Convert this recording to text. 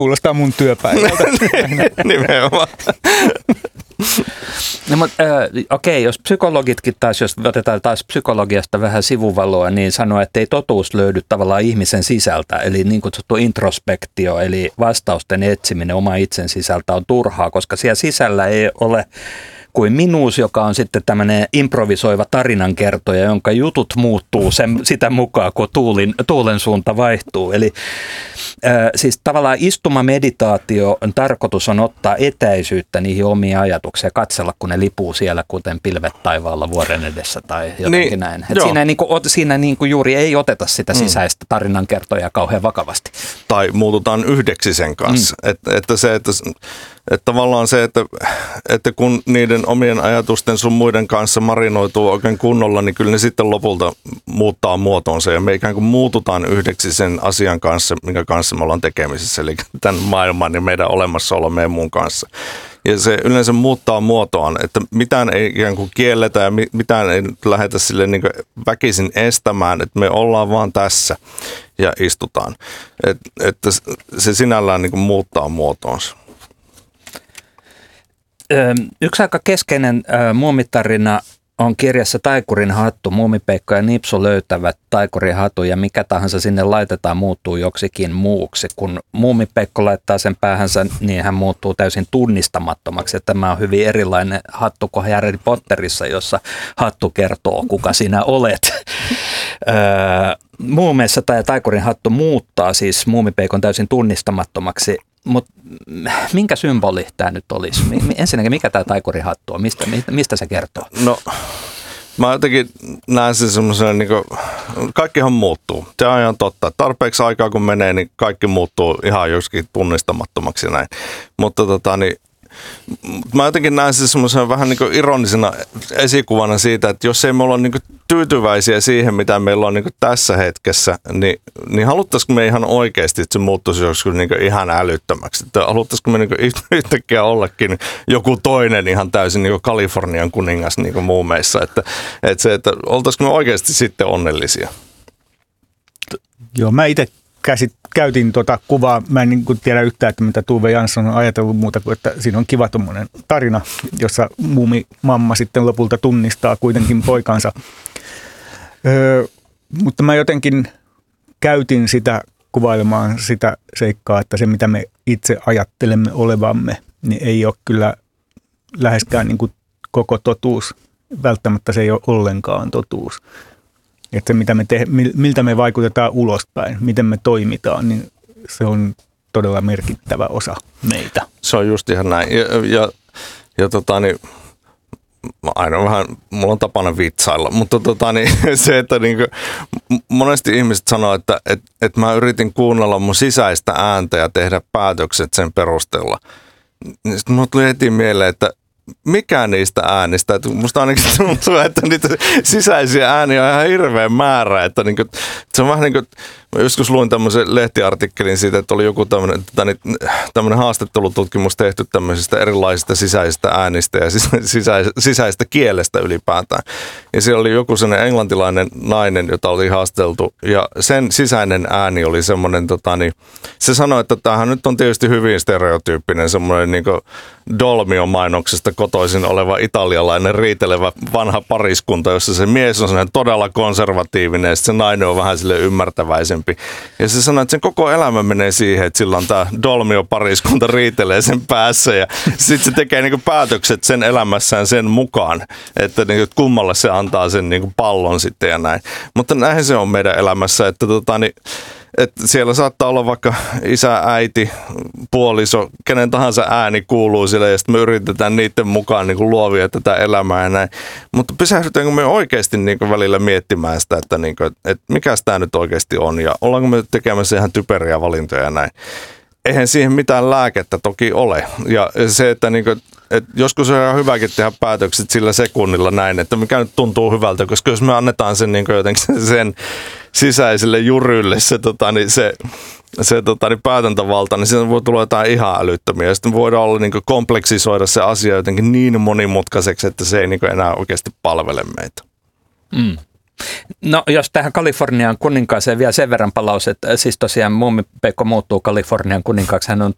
Kuulostaa mun työpäivältä. Nimenomaan. No, mutta, okei, jos psykologitkin taas, jos otetaan taas psykologiasta vähän sivuvaloa, niin sanoo, että ei totuus löydy tavallaan ihmisen sisältä. Eli niin kutsuttu introspektio, eli vastausten etsiminen oma itsen sisältä on turhaa, koska siellä sisällä ei ole kuin minuus, joka on sitten tämmöinen improvisoiva tarinankertoja, jonka jutut muuttuu sitä mukaan, kun tuulen suunta vaihtuu. Eli siis tavallaan istumameditaatio tarkoitus on ottaa etäisyyttä niihin omiin ajatuksiin ja katsella, kun ne lipuu siellä, kuten pilvet taivaalla vuoren edessä tai jotenkin näin. Siinä juuri ei oteta sitä sisäistä tarinankertoja kauhean vakavasti. Tai muututaan yhdeksi sen kanssa. Että tavallaan se, että kun niiden omien ajatusten sun muiden kanssa marinoituu oikein kunnolla, niin kyllä ne sitten lopulta muuttaa muotoonsa. Ja me ikään kuin muututaan yhdeksi sen asian kanssa, minkä kanssa me ollaan tekemisissä. Eli tämän maailman ja meidän olemassaolo meidän muun kanssa. Ja se yleensä muuttaa muotoaan, että mitään ei ikään kuin kielletä ja mitään ei lähdetä sille niin kuin väkisin estämään, että me ollaan vaan tässä ja istutaan. Että se sinällään niin kuin muuttaa muotoonsa. Yksi aika keskeinen muumitarina on kirjassa Taikurin hattu. Muumipeikko ja Nipsu löytävät Taikurin hatun ja mikä tahansa sinne laitetaan muuttuu joksikin muuksi. Kun Muumipeikko laittaa sen päähänsä, niin hän muuttuu täysin tunnistamattomaksi. Ja tämä on hyvin erilainen hattu kuin Harry Potterissa, jossa hattu kertoo, kuka sinä olet. Muumeissa tämä Taikurin hattu muuttaa siis Muumipeikon täysin tunnistamattomaksi. Mutta minkä symboli tämä nyt olisi? Ensinnäkin, mikä tämä Taikurin hattu on? Mistä se kertoo? No, mä jotenkin näen sen semmoisena, niin kaikkihan muuttuu. Se on ihan totta. Tarpeeksi aikaa kun menee, niin kaikki muuttuu ihan joskin tunnistamattomaksi näin. Mutta mä jotenkin näen sen semmoisena vähän niin kuin ironisena esikuvana siitä, että jos ei me olla niin kuin tyytyväisiä siihen, mitä meillä on niin kuin tässä hetkessä, niin haluttaisiko me ihan oikeasti, että se muuttuisi joskus niin kuin ihan älyttömäksi. Että haluttaisiko me niin kuin yhtäkkiä ollakin joku toinen ihan täysin niin kuin Kalifornian kuningas niin kuin muumeissa. Että oltaisiko me oikeasti sitten onnellisia? Joo, mä itse käytin tuota kuvaa. Mä en niin kuin tiedä yhtään, että mitä Tove Jansson on ajatellut muuta kuin, että siinä on kiva tommoinen tarina, jossa muumimamma sitten lopulta tunnistaa kuitenkin poikansa. Mutta mä jotenkin käytin sitä kuvailemaan sitä seikkaa, että se mitä me itse ajattelemme olevamme, niin ei ole kyllä läheskään niin kuin koko totuus. Välttämättä se ei ole ollenkaan totuus. Että se, miltä me vaikutetaan ulospäin, miten me toimitaan, niin se on todella merkittävä osa meitä. Se on just ihan näin. Aina vähän, mulla on tapana vitsailla, mutta se, että niinku, monesti ihmiset sanoo, että mä yritin kuunnella mun sisäistä ääntä ja tehdä päätökset sen perusteella. Niin sitten mulle tuli heti mieleen, että mikään niistä äänistä, että musta ainakin tuntuu, että niitä sisäisiä ääniä on ihan hirveän määrä, että niinku, se on vähän niin kuin, mä joskus luin tämmöisen lehtiartikkelin siitä, että oli joku tämmöinen haastattelututkimus tehty tämmöisistä erilaisista sisäisistä äänistä ja sisäistä kielestä ylipäätään. Ja siellä oli joku sellainen englantilainen nainen, jota oli haasteltu ja sen sisäinen ääni oli semmoinen, se sanoi, että tämähän nyt on tietysti hyvin stereotyyppinen semmoinen niin kuin Dolmio-mainoksesta kotoisin oleva italialainen riitelevä vanha pariskunta, jossa se mies on sellainen todella konservatiivinen ja se nainen on vähän sille ymmärtäväisempi. Ja se sanoi, että sen koko elämä menee siihen, että sillä on tämä Dolmio-pariskunta riitelee sen päässä ja sitten se tekee niinku päätökset sen elämässään sen mukaan, että niinku, kummalle se antaa sen niinku pallon sitten ja näin. Mutta näin se on meidän elämässä, että että siellä saattaa olla vaikka isä, äiti, puoliso, kenen tahansa ääni kuuluu sille ja sitten me yritetään niiden mukaan niin kuin luovia tätä elämää ja näin. Mutta pysähdytäänkö me oikeasti niin kuin välillä miettimään sitä, että, niin kuin, että mikä tämä nyt oikeasti on ja ollaanko me tekemässä ihan typeriä valintoja ja näin. Eihän siihen mitään lääkettä toki ole. Ja se, että, niin kuin, että joskus on ihan hyväkin tehdä päätökset sillä sekunnilla näin, että mikä nyt tuntuu hyvältä, koska jos me annetaan sen niin kuin jotenkin sen sisäiselle jurylle se päätäntävalta, niin siitä voi tulla jotain ihan älyttömiä. Ja sitten voidaan olla niin kuin kompleksisoida se asia jotenkin niin monimutkaiseksi, että se ei niin kuin enää oikeasti palvele meitä. Mm. No jos tähän Kalifornian kuninkaaseen vielä sen verran palaus, että siis tosiaan Muumipeikko muuttuu Kalifornian kuninkaaksi, hän on